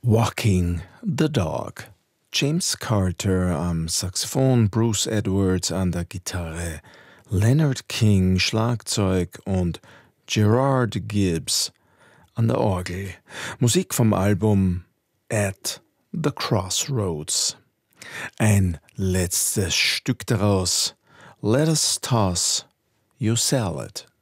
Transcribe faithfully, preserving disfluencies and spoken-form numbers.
Walking the Dog. James Carter am Saxophon, Bruce Edwards an der Gitarre, Leonard King Schlagzeug und Gerard Gibbs an der Orgel. Musik vom Album At the Crossroads. Ein letztes Stück daraus. Let us toss your salad.